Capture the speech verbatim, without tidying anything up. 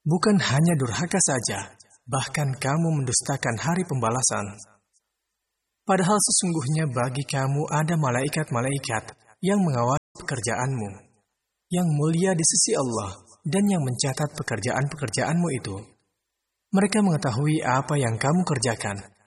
Bukan hanya durhaka saja, bahkan kamu mendustakan hari pembalasan. Padahal sesungguhnya bagi kamu ada malaikat-malaikat yang mengawasi pekerjaanmu, yang mulia di sisi Allah dan yang mencatat pekerjaan-pekerjaanmu itu. Mereka mengetahui apa yang kamu kerjakan